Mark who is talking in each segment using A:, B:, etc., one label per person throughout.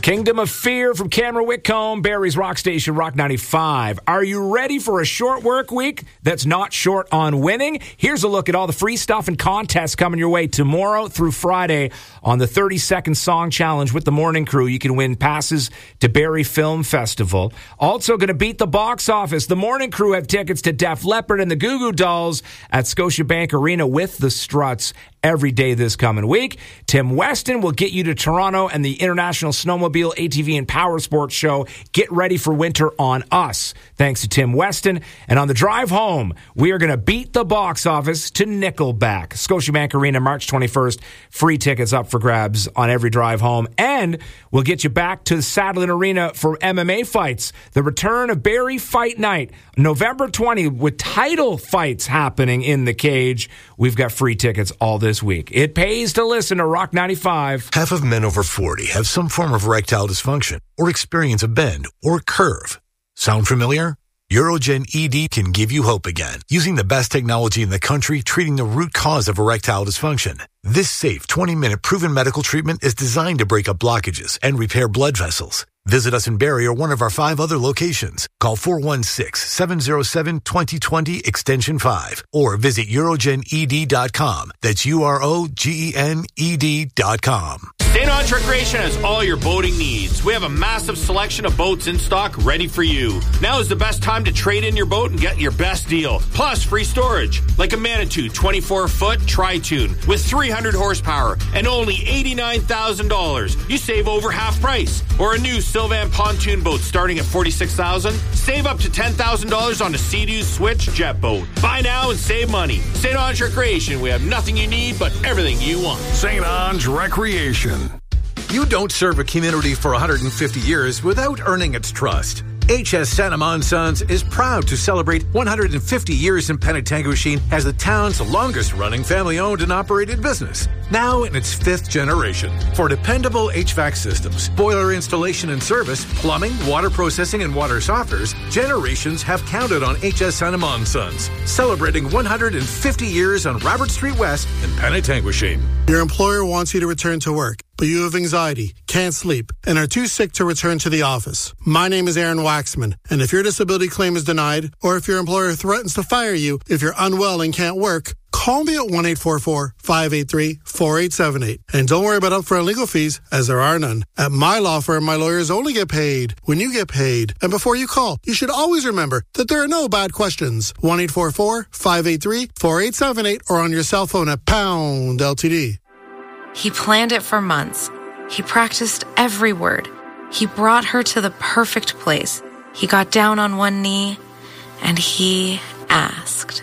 A: Kingdom of Fear from Cameron Whitcomb, Barrie's Rock Station, Rock 95. Are you ready for a short work week that's not short on winning? Here's a look at all the free stuff and contests coming your way tomorrow through Friday on the 30-second song challenge with the Morning Crew. You can win passes to Barrie Film Festival. Also going to beat the box office. The Morning Crew have tickets to Def Leppard and the Goo Goo Dolls at Scotiabank Arena with the Struts every day this coming week. Tim Weston will get you to Toronto and the International Snowmobile, ATV, and Power Sports Show. Get ready for winter on us, thanks to Tim Weston. And on the drive home, we are going to beat the box office to Nickelback. Scotiabank Arena, March 21st. Free tickets up for grabs on every drive home. And we'll get you back to the Saddleton Arena for MMA fights. The return of Barrie Fight Night, November 20, with title fights happening in the cage. We've got free tickets all this week. It pays to listen to Rock 95.
B: Half of men over 40 have some form of erectile dysfunction or experience a bend or curve. Sound familiar? Urogen ED can give you hope again, using the best technology in the country treating the root cause of erectile dysfunction. This safe 20-minute proven medical treatment is designed to break up blockages and repair blood vessels. Visit us in Barrie or one of our 5 other locations. Call 416-707-2020 extension 5 or visit urogened.com. That's UROGENED.com.
C: St. Ange Recreation has all your boating needs. We have a massive selection of boats in stock ready for you. Now is the best time to trade in your boat and get your best deal. Plus free storage, like a Manitou 24-foot Tri-Tune with 300 horsepower and only $89,000. You save over half price. Or a new Sylvan pontoon boat starting at $46,000. Save up to $10,000 on a Sea-Doo Switch jet boat. Buy now and save money. St. Ange Recreation. We have nothing you need, but everything you want.
D: St. Ange Recreation.
E: You don't serve a community for 150 years without earning its trust. HS Sanamon Sons is proud to celebrate 150 years in Penetanguishene as the town's longest-running family-owned and operated business, now in its 5th generation. For dependable HVAC systems, boiler installation and service, plumbing, water processing, and water softeners, generations have counted on HS Sanamon Sons, celebrating 150 years on Robert Street West in Penetanguishene.
F: Your employer wants you to return to work, but you have anxiety, can't sleep, and are too sick to return to the office. My name is Aaron Waxman, and if your disability claim is denied, or if your employer threatens to fire you if you're unwell and can't work, call me at 1-844-583-4878. And don't worry about upfront legal fees, as there are none. At my law firm, my lawyers only get paid when you get paid. And before you call, you should always remember that there are no bad questions. 1-844-583-4878 or on your cell phone at pound LTD.
G: He planned it for months. He practiced every word. He brought her to the perfect place. He got down on one knee and he asked.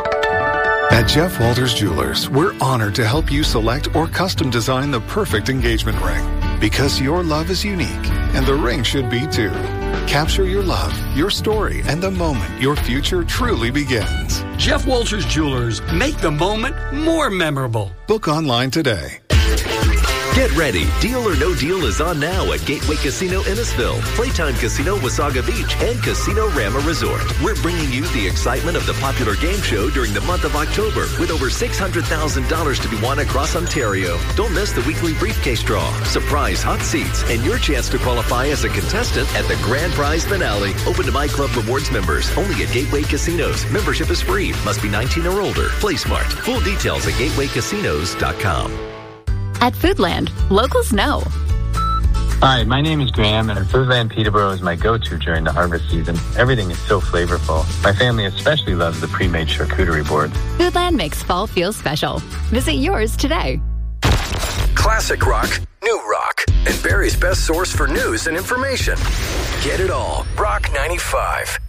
D: At Jeff Walters Jewelers, we're honored to help you select or custom design the perfect engagement ring. Because your love is unique, and the ring should be too. Capture your love, your story, and the moment your future truly begins.
H: Jeff Walters Jewelers, make the moment more memorable.
D: Book online today.
I: Get ready. Deal or No Deal is on now at Gateway Casino Innisfil, Playtime Casino Wasaga Beach, and Casino Rama Resort. We're bringing you the excitement of the popular game show during the month of October with over $600,000 to be won across Ontario. Don't miss the weekly briefcase draw, surprise hot seats, and your chance to qualify as a contestant at the grand prize finale. Open to My Club Rewards members only at Gateway Casinos. Membership is free. Must be 19 or older. Play smart. Full details at gatewaycasinos.com.
J: At Foodland, locals know.
K: Hi, my name is Graham, and Foodland Peterborough is my go-to during the harvest season. Everything is so flavorful. My family especially loves the pre-made charcuterie boards.
J: Foodland makes fall feel special. Visit yours today.
L: Classic rock, new rock, and Barrie's best source for news and information. Get it all. Rock 95.